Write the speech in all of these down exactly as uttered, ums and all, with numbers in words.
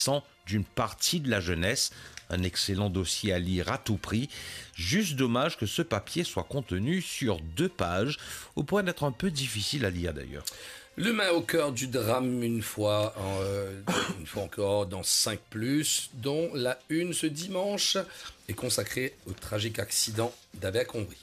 d'une partie de la jeunesse. Un excellent dossier à lire à tout prix. Juste dommage que ce papier soit contenu sur deux pages, au point d'être un peu difficile à lire d'ailleurs. L'humain au cœur du drame, une fois, euh, une fois encore dans cinq plus, dont la une ce dimanche est consacrée au tragique accident d'Abercrombie.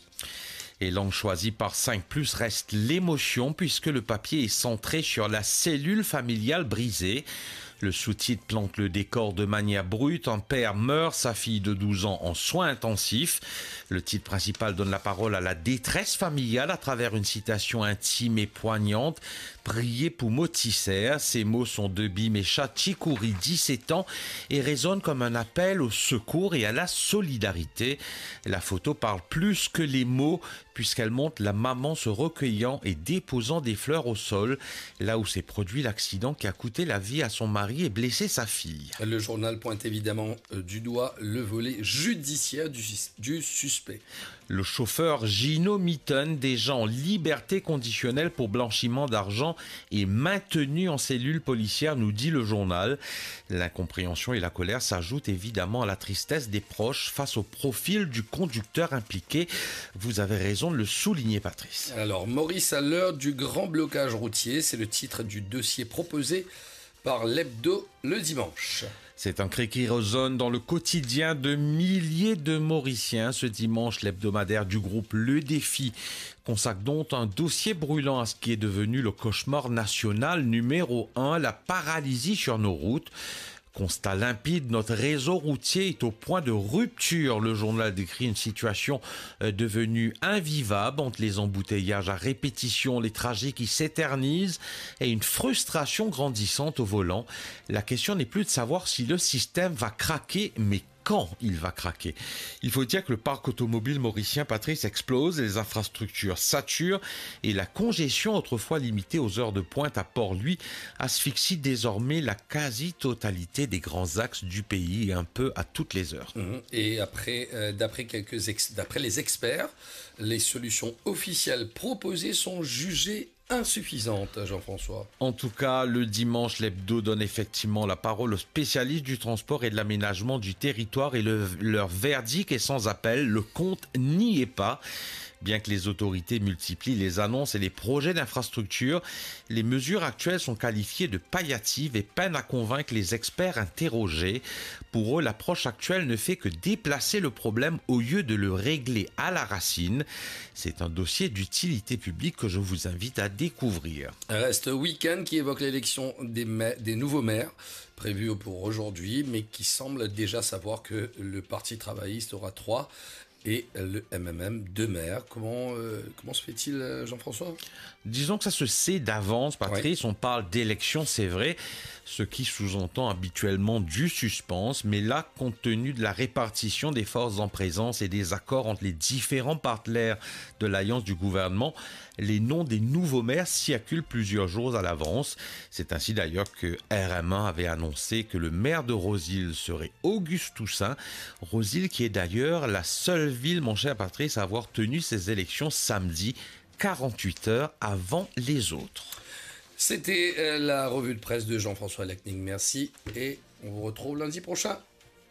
Et l'angle choisi par cinq plus reste l'émotion, puisque le papier est centré sur la cellule familiale brisée. Le sous-titre plante le décor de manière brute. Un père meurt, sa fille de douze ans en soins intensifs. Le titre principal donne la parole à la détresse familiale à travers une citation intime et poignante. Priez pour Motisser. Ces mots sont de Bimecha Chikouri, dix-sept ans, et résonnent comme un appel au secours et à la solidarité. La photo parle plus que les mots, puisqu'elle montre la maman se recueillant et déposant des fleurs au sol, là où s'est produit l'accident qui a coûté la vie à son mari et blessé sa fille. Le journal pointe évidemment du doigt le volet judiciaire du, du suspect. Le chauffeur Gino Mitton, déjà en liberté conditionnelle pour blanchiment d'argent, est maintenu en cellule policière, nous dit le journal. L'incompréhension et la colère s'ajoutent évidemment à la tristesse des proches face au profil du conducteur impliqué. Vous avez raison de le souligner, Patrice. Alors, Maurice à l'heure du grand blocage routier, c'est le titre du dossier proposé par l'Hebdo le dimanche. C'est un cri qui résonne dans le quotidien de milliers de Mauriciens. Ce dimanche, l'hebdomadaire du groupe Le Défi consacre donc un dossier brûlant à ce qui est devenu le cauchemar national numéro un, la paralysie sur nos routes. Constat limpide, notre réseau routier est au point de rupture. Le journal décrit une situation devenue invivable entre les embouteillages à répétition, les trajets qui s'éternisent et une frustration grandissante au volant. La question n'est plus de savoir si le système va craquer, mais quand il va craquer. Il faut dire que le parc automobile mauricien, Patrice, explose, les infrastructures saturent et la congestion, autrefois limitée aux heures de pointe à Port-Louis, asphyxie désormais la quasi-totalité des grands axes du pays et un peu à toutes les heures. Et après, euh, d'après, quelques ex- d'après les experts, les solutions officielles proposées sont jugées insuffisante, Jean-François. En tout cas, le dimanche, l'hebdo donne effectivement la parole aux spécialistes du transport et de l'aménagement du territoire et le, leur verdict est sans appel. Le compte n'y est pas. Bien que les autorités multiplient les annonces et les projets d'infrastructure, les mesures actuelles sont qualifiées de palliatives et peinent à convaincre les experts interrogés. Pour eux, l'approche actuelle ne fait que déplacer le problème au lieu de le régler à la racine. C'est un dossier d'utilité publique que je vous invite à découvrir. Reste week-end qui évoque l'élection des, ma- des nouveaux maires prévue pour aujourd'hui, mais qui semble déjà savoir que le Parti travailliste aura trois et le M M M deux maires. Comment, euh, comment se fait-il, Jean-François ? Disons que ça se sait d'avance, Patrice. Ouais. On parle d'élection, c'est vrai, ce qui sous-entend habituellement du suspense. Mais là, compte tenu de la répartition des forces en présence et des accords entre les différents partenaires de l'alliance du gouvernement, les noms des nouveaux maires circulent plusieurs jours à l'avance. C'est ainsi d'ailleurs que R M un avait annoncé que le maire de Rosille serait Auguste Toussaint. Rosille qui est d'ailleurs la seule ville, mon cher Patrice, à avoir tenu ses élections samedi, quarante-huit heures avant les autres. C'était euh, la revue de presse de Jean-François Lechning. Merci et on vous retrouve lundi prochain.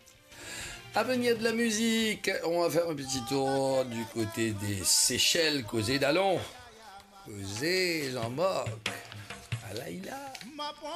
À venir de la musique, on va faire un petit tour du côté des Seychelles, causé d'Allons. Causé, j'en moque. Alaïla.